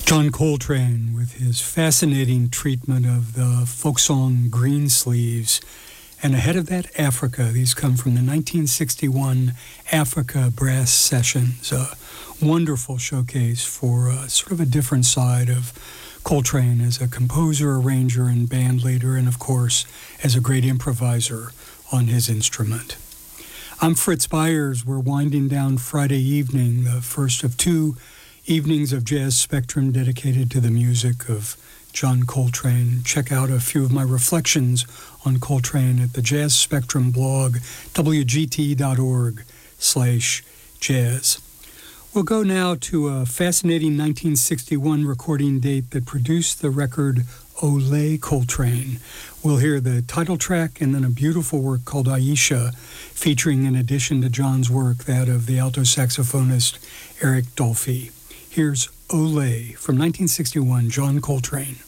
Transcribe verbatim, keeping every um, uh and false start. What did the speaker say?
John Coltrane with his fascinating treatment of the folk song Greensleeves. And ahead of that, Africa. These come from the nineteen sixty-one Africa Brass Sessions, a wonderful showcase for uh, sort of a different side of Coltrane as a composer, arranger, and band leader, and of course, as a great improviser on his instrument. I'm Fritz Byers. We're winding down Friday evening, the first of two evenings of Jazz Spectrum dedicated to the music of John Coltrane. Check out a few of my reflections on Coltrane at the Jazz Spectrum blog, w g t dot org slash jazz. We'll go now to a fascinating nineteen sixty-one recording date that produced the record Ole Coltrane. We'll hear the title track and then a beautiful work called Aisha, featuring, in addition to John's work, that of the alto saxophonist Eric Dolphy. Here's Ole from nineteen sixty-one, John Coltrane.